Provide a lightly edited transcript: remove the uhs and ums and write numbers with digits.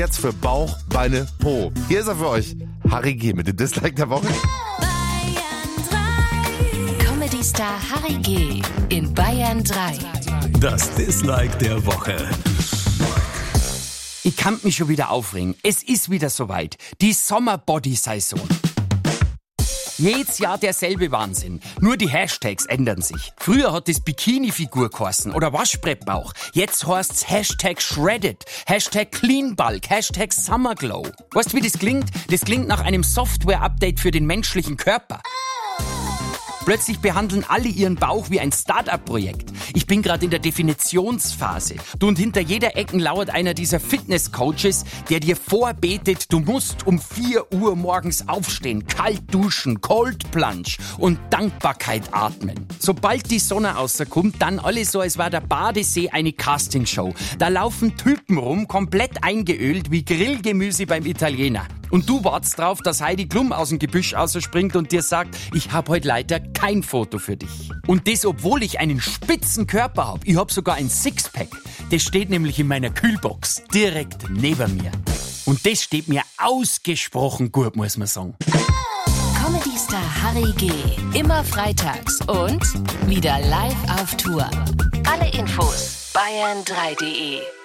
Jetzt für Bauch, Beine, Po. Hier ist er für euch, Harry G. mit dem Dislike der Woche. Comedy-Star Harry G. in Bayern 3. Das Dislike der Woche. Ich kann mich schon wieder aufregen. Es ist wieder soweit. Die Sommer-Body-Saison. Jedes Jahr derselbe Wahnsinn. Nur die Hashtags ändern sich. Früher hat es Bikini-Figur geheißen oder Waschbrettbauch. Jetzt heißt's Hashtag Shredded, Hashtag Cleanbulk, Hashtag Summerglow. Weißt du, wie das klingt? Das klingt nach einem Software-Update für den menschlichen Körper. Plötzlich behandeln alle ihren Bauch wie ein Start-up-Projekt. Ich bin gerade in der Definitionsphase. Du, und hinter jeder Ecke lauert einer dieser Fitness-Coaches, der dir vorbetet, du musst um 4 Uhr morgens aufstehen, kalt duschen, Cold Plunge und Dankbarkeit atmen. Sobald die Sonne rauskommt, dann alles so, als war der Badesee eine Castingshow. Da laufen Typen rum, komplett eingeölt wie Grillgemüse beim Italiener. Und du wartest drauf, dass Heidi Klum aus dem Gebüsch rausspringt und dir sagt, ich hab heute leider kein Foto für dich. Und das, obwohl ich einen spitzen Körper hab. Ich hab sogar ein Sixpack. Das steht nämlich in meiner Kühlbox, direkt neben mir. Und das steht mir ausgesprochen gut, muss man sagen. Comedy-Star Harry G. immer freitags und wieder live auf Tour. Alle Infos bayern3.de